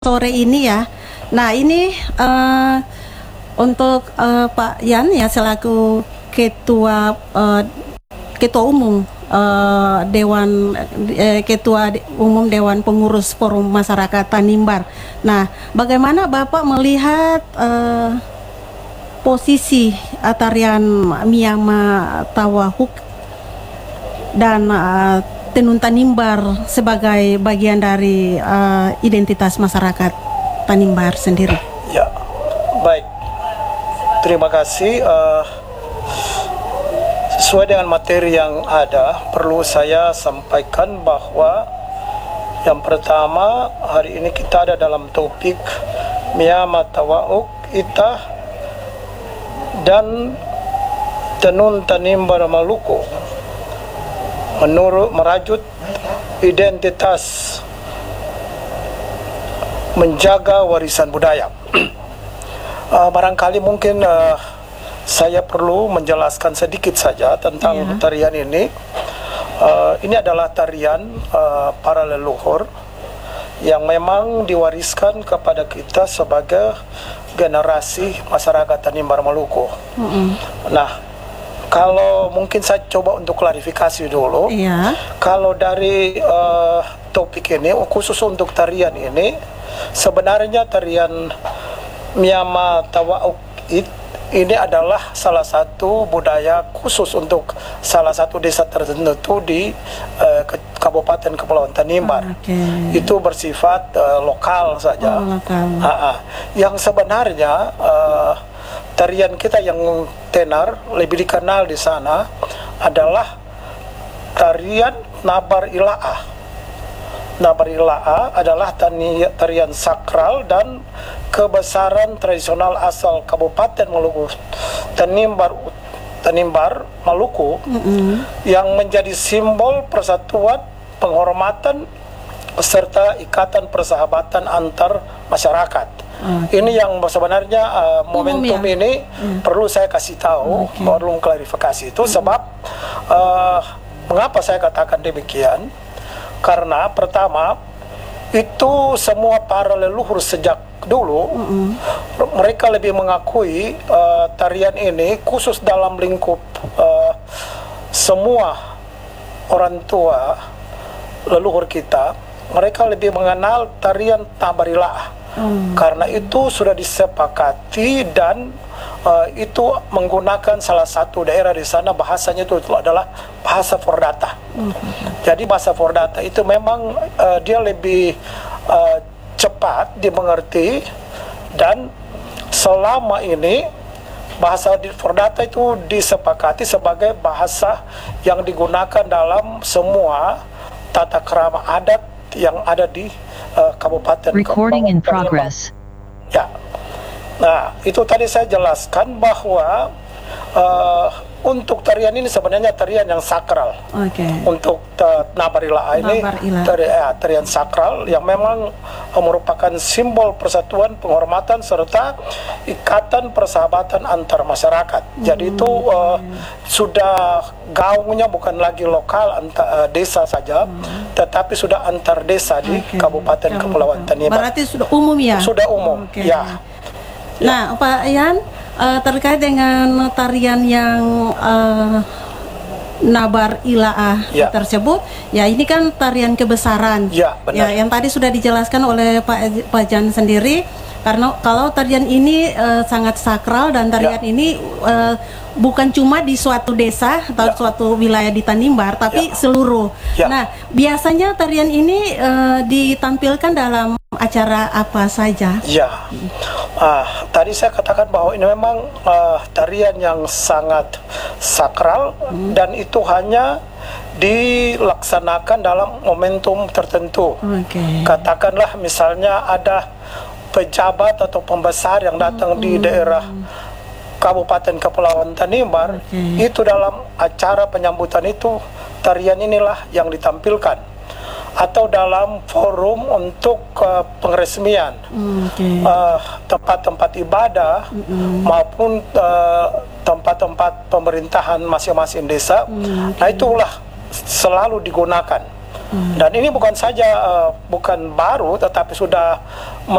sore ini ya. Nah ini untuk Pak Yan ya selaku ketua umum ketua umum Dewan Pengurus Forum Masyarakat Tanimbar. Nah, bagaimana Bapak melihat posisi tarian Miyama Tawahuk dan tenun Tanimbar sebagai bagian dari identitas masyarakat Tanimbar sendiri? Ya, baik. Terima kasih. Sesuai dengan materi yang ada, perlu saya sampaikan bahwa yang pertama, hari ini kita ada dalam topik Miyama Tawahuk Ita dan tenun Tanimbar Maluku menurut merajut identitas menjaga warisan budaya. Barangkali mungkin saya perlu menjelaskan sedikit saja tentang tarian ini. Ini adalah tarian para leluhur yang memang diwariskan kepada kita sebagai generasi masyarakat Tanimbar Maluku. Nah, kalau mungkin saya coba untuk klarifikasi dulu. Kalau dari topik ini, khusus untuk tarian ini, sebenarnya tarian Miyama Tawahuk ini adalah salah satu budaya khusus untuk salah satu desa tertentu di Kabupaten Kepulauan Tanimbar. Itu bersifat lokal saja. Yang sebenarnya tarian kita yang tenar lebih dikenal di sana adalah tarian Nabar Ilaah. Nabar Ilaah adalah tarian sakral dan kebesaran tradisional asal Kabupaten Maluku Tanimbar Maluku yang menjadi simbol persatuan, penghormatan serta ikatan persahabatan antar masyarakat. Ini yang sebenarnya momentum ini perlu saya kasih tahu, perlu klarifikasi itu sebab mengapa saya katakan demikian? Karena pertama itu semua para leluhur sejak dulu mereka lebih mengakui tarian ini khusus dalam lingkup semua orang tua leluhur kita, mereka lebih mengenal tarian Nabar Ilaah. Karena itu sudah disepakati dan itu menggunakan salah satu daerah di sana bahasanya itu adalah bahasa Fordata. Jadi bahasa Fordata itu memang dia lebih cepat dimengerti, dan selama ini bahasa Fordata itu disepakati sebagai bahasa yang digunakan dalam semua tata krama adat yang ada di Kabupaten Recording in progress. Ya. Nah, itu tadi saya jelaskan bahwa untuk tarian ini sebenarnya tarian yang sakral. Untuk Nabar Ilaah ini tarian sakral yang memang merupakan simbol persatuan, penghormatan serta ikatan persahabatan antar masyarakat. Jadi itu sudah gaungnya bukan lagi lokal antar desa saja, tetapi sudah antar desa di Kabupaten Kepulauan Tanimbar. Berarti sudah umum ya? Sudah umum, ya. Nah, Pak Yan, terkait dengan tarian yang Nabar Ilaah tersebut, ya ini kan tarian kebesaran. Ya, yang tadi sudah dijelaskan oleh Pak Jan sendiri, karena kalau tarian ini sangat sakral dan tarian ini bukan cuma di suatu desa atau suatu wilayah di Tanimbar, tapi seluruh. Nah, biasanya tarian ini ditampilkan dalam acara apa saja? Tadi saya katakan bahwa ini memang tarian yang sangat sakral dan itu hanya dilaksanakan dalam momentum tertentu. Katakanlah misalnya ada pejabat atau pembesar yang datang di daerah Kabupaten Kepulauan Tanimbar, itu dalam acara penyambutan itu tarian inilah yang ditampilkan. Atau dalam forum untuk pengresmian tempat-tempat ibadah maupun tempat-tempat pemerintahan masing-masing desa. Nah, itulah selalu digunakan. Dan ini bukan saja bukan baru, tetapi sudah